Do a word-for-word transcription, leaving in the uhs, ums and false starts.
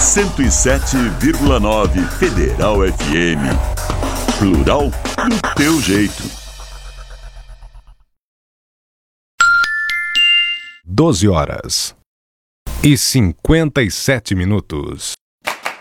cento e sete vírgula nove Federal F M. Plural do teu jeito. doze horas e cinquenta e sete minutos.